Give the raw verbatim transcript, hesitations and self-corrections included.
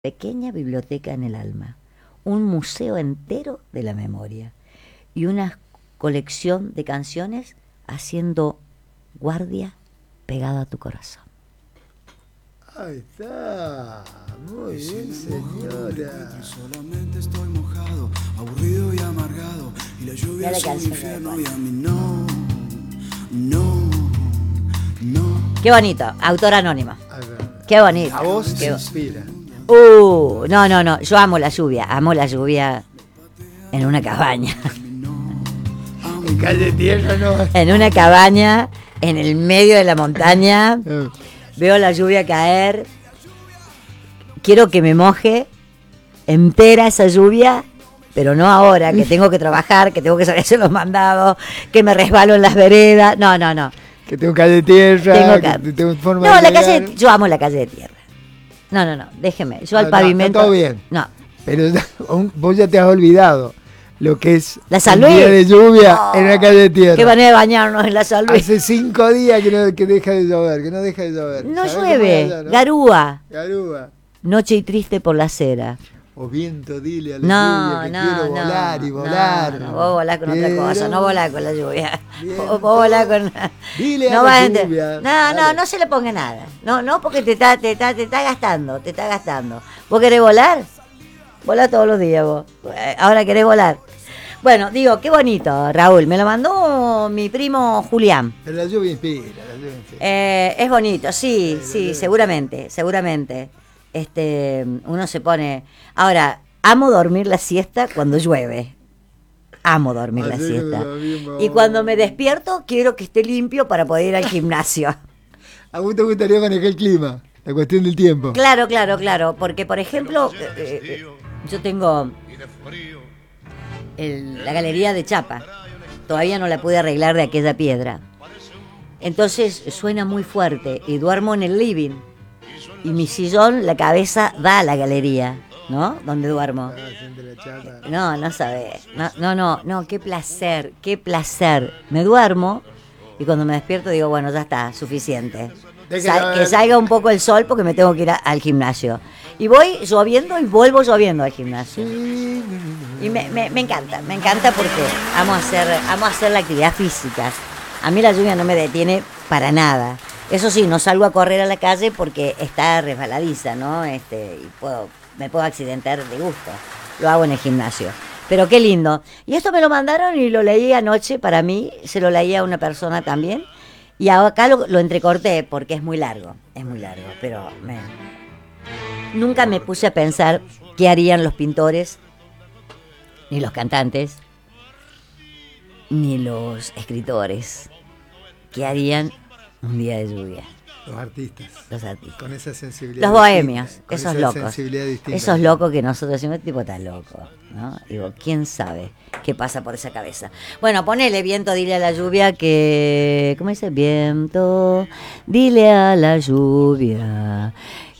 Pequeña biblioteca en el alma, un museo entero de la memoria y una colección de canciones haciendo guardia pegada a tu corazón. Ahí está, muy bien, señora. Solamente estoy mojado, aburrido y amargado, y la lluvia es un infierno y a mí no, no, no. Qué bonito, autor anónimo. Qué bonito. La voz Qué... te inspira. Uh, no, no, no, yo amo la lluvia, amo la lluvia en una cabaña. En calle tierra no. En una cabaña, en el medio de la montaña, veo la lluvia caer, quiero que me moje entera esa lluvia, pero no ahora, que tengo que trabajar, que tengo que hacer los mandados, que me resbalo en las veredas, no, no, no. Que tengo calle tierra, Tengo que que... tengo forma No, de la llegar. calle, yo amo la calle de tierra. No, no, no, déjeme, yo al No, pavimento... está todo bien. No. Pero vos ya te has olvidado lo que es La un San Luis. día de lluvia Oh, en la calle de tierra. Qué manera de bañarnos en la San Luis. Hace cinco días que, no, que deja de llover, que no deja de llover. No ¿Sabés cómo llueve, es allá, no? garúa. Garúa. Noche y triste por la acera. O viento, dile a la No, lluvia que no, quiero no, volar y volar. No, no, vos volás con otra Quiero cosa, no volás con la lluvia. viento, Vos, vos volás con... Dile no a vas la a ente- lluvia. No, Dale. no, no se le ponga nada. No, no, porque te está, te está, te está gastando, te está gastando. ¿Vos querés volar? Volá todos los días vos. Eh, Ahora querés volar. Bueno, digo, qué bonito, Raúl. Me lo mandó mi primo Julián. Pero la lluvia inspira, la lluvia inspira. Eh, es bonito, sí, sí, seguramente, seguramente. Este, uno se pone. Ahora, amo dormir la siesta cuando llueve. Amo dormir la Así siesta. que lo mismo. Y cuando me despierto, quiero que esté limpio para poder ir al gimnasio. ¿A vos te gustaría manejar el clima? La cuestión del tiempo. Claro, claro, claro. Porque, por ejemplo, eh, eh, yo tengo el- la galería de chapa. Todavía no la pude arreglar de aquella piedra. Entonces suena muy fuerte y duermo en el living. Y mi sillón, la cabeza da a la galería, ¿no? Donde duermo. Ah, siente la chapa. No, no sabés. No, no, no, no, qué placer, qué placer. Me duermo y cuando me despierto digo, bueno, ya está, suficiente. Deje Sal- llover. que salga un poco el sol porque me tengo que ir a- al gimnasio. Y voy lloviendo y vuelvo lloviendo al gimnasio. Y me, me, me encanta, me encanta porque amo hacer, amo hacer la actividad física. A mí la lluvia no me detiene para nada. Eso sí, no salgo a correr a la calle porque está resbaladiza, ¿no? Este, y puedo, me puedo accidentar de gusto. Lo hago en el gimnasio. Pero qué lindo. Y esto me lo mandaron y lo leí anoche para mí. Se lo leí a una persona también. Y acá lo, lo entrecorté porque es muy largo. Es muy largo. Pero me... nunca me puse a pensar qué harían los pintores, ni los cantantes, ni los escritores. ¿Qué harían un día de lluvia? Los artistas. Los artistas. Con esa sensibilidad. Los bohemios, distinta, con esos esa locos. sensibilidad distinta. Esos locos que nosotros decimos, este tipo está loco, ¿no? Digo, ¿quién sabe qué pasa por esa cabeza? Bueno, ponele viento, dile a la lluvia que... ¿Cómo dice? Viento, dile a la lluvia